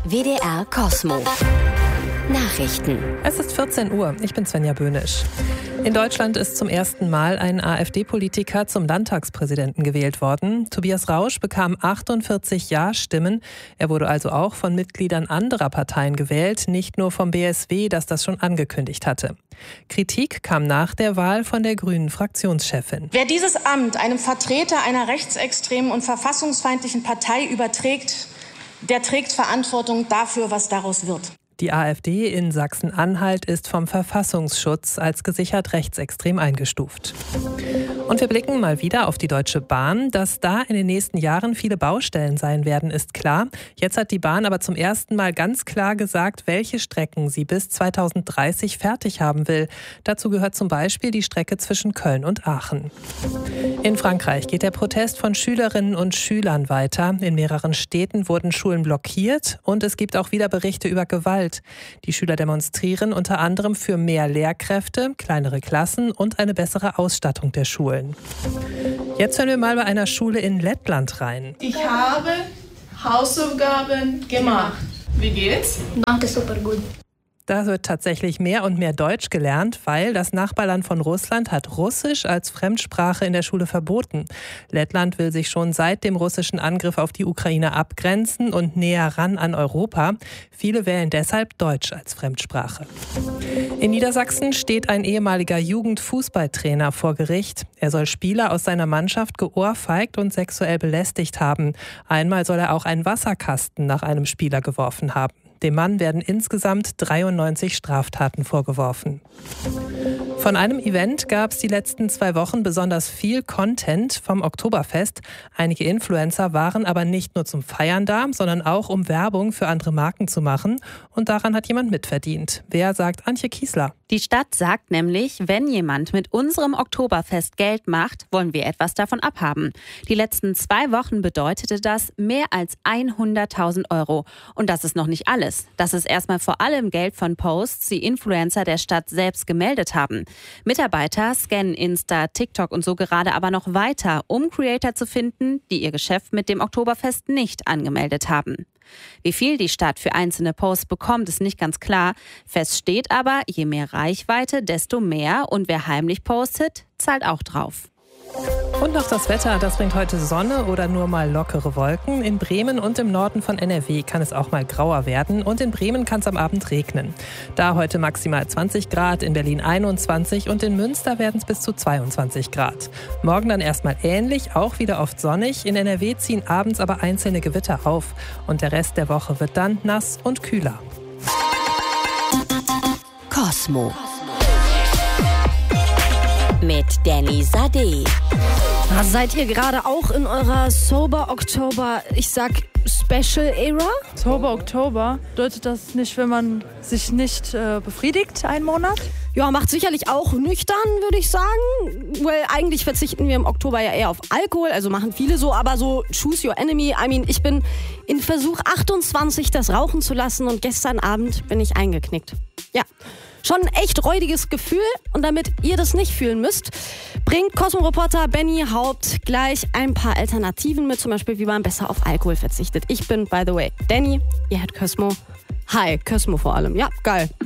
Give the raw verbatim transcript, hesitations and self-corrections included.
W D R Cosmo. Nachrichten. Es ist vierzehn Uhr. Ich bin Svenja Böhnisch. In Deutschland ist zum ersten Mal ein AfD-Politiker zum Landtagspräsidenten gewählt worden. Tobias Rausch bekam achtundvierzig Ja-Stimmen. Er wurde also auch von Mitgliedern anderer Parteien gewählt, nicht nur vom B S W, das das schon angekündigt hatte. Kritik kam nach der Wahl von der grünen Fraktionschefin. Wer dieses Amt einem Vertreter einer rechtsextremen und verfassungsfeindlichen Partei überträgt, der trägt Verantwortung dafür, was daraus wird. Die AfD in Sachsen-Anhalt ist vom Verfassungsschutz als gesichert rechtsextrem eingestuft. Und wir blicken mal wieder auf die Deutsche Bahn. Dass da in den nächsten Jahren viele Baustellen sein werden, ist klar. Jetzt hat die Bahn aber zum ersten Mal ganz klar gesagt, welche Strecken sie bis zweitausenddreißig fertig haben will. Dazu gehört zum Beispiel die Strecke zwischen Köln und Aachen. In Frankreich geht der Protest von Schülerinnen und Schülern weiter. In mehreren Städten wurden Schulen blockiert und es gibt auch wieder Berichte über Gewalt. Die Schüler demonstrieren unter anderem für mehr Lehrkräfte, kleinere Klassen und eine bessere Ausstattung der Schulen. Jetzt hören wir mal bei einer Schule in Lettland rein. Ich habe Hausaufgaben gemacht. Wie geht's? Danke, super gut. Da wird tatsächlich mehr und mehr Deutsch gelernt, weil das Nachbarland von Russland hat Russisch als Fremdsprache in der Schule verboten. Lettland will sich schon seit dem russischen Angriff auf die Ukraine abgrenzen und näher ran an Europa. Viele wählen deshalb Deutsch als Fremdsprache. In Niedersachsen steht ein ehemaliger Jugendfußballtrainer vor Gericht. Er soll Spieler aus seiner Mannschaft geohrfeigt und sexuell belästigt haben. Einmal soll er auch einen Wasserkasten nach einem Spieler geworfen haben. Dem Mann werden insgesamt dreiundneunzig Straftaten vorgeworfen. Von einem Event gab es die letzten zwei Wochen besonders viel Content vom Oktoberfest. Einige Influencer waren aber nicht nur zum Feiern da, sondern auch um Werbung für andere Marken zu machen. Und daran hat jemand mitverdient. Wer, sagt Antje Kiesler. Die Stadt sagt nämlich, wenn jemand mit unserem Oktoberfest Geld macht, wollen wir etwas davon abhaben. Die letzten zwei Wochen bedeutete das mehr als hunderttausend Euro. Und das ist noch nicht alles. Das ist erstmal vor allem Geld von Posts, die Influencer der Stadt selbst gemeldet haben. Mitarbeiter scannen Insta, TikTok und so gerade aber noch weiter, um Creator zu finden, die ihr Geschäft mit dem Oktoberfest nicht angemeldet haben. Wie viel die Stadt für einzelne Posts bekommt, ist nicht ganz klar. Fest steht aber, je mehr Reichweite, desto mehr. Und wer heimlich postet, zahlt auch drauf. Und noch das Wetter, das bringt heute Sonne oder nur mal lockere Wolken. In Bremen und im Norden von N R W kann es auch mal grauer werden. Und in Bremen kann es am Abend regnen. Da heute maximal zwanzig Grad, in Berlin einundzwanzig und in Münster werden es bis zu zweiundzwanzig Grad. Morgen dann erstmal ähnlich, auch wieder oft sonnig. In N R W ziehen abends aber einzelne Gewitter auf. Und der Rest der Woche wird dann nass und kühler. Cosmo. Mit Danny Sade. Na, seid ihr gerade auch in eurer Sober Oktober, ich sag Special Era? Sober Oktober, bedeutet das nicht, wenn man sich nicht äh, befriedigt, einen Monat? Ja, macht sicherlich auch nüchtern, würde ich sagen. Well, eigentlich verzichten wir im Oktober ja eher auf Alkohol, also machen viele so, aber so choose your enemy. I mean, ich bin in Versuch achtundzwanzig, das rauchen zu lassen und gestern Abend bin ich eingeknickt. Ja. Schon ein echt räudiges Gefühl und damit ihr das nicht fühlen müsst, bringt Cosmo-Reporter Benny Haupt gleich ein paar Alternativen mit, zum Beispiel wie man besser auf Alkohol verzichtet. Ich bin, by the way, Danny, ihr hört Cosmo. Hi, Cosmo vor allem. Ja, geil.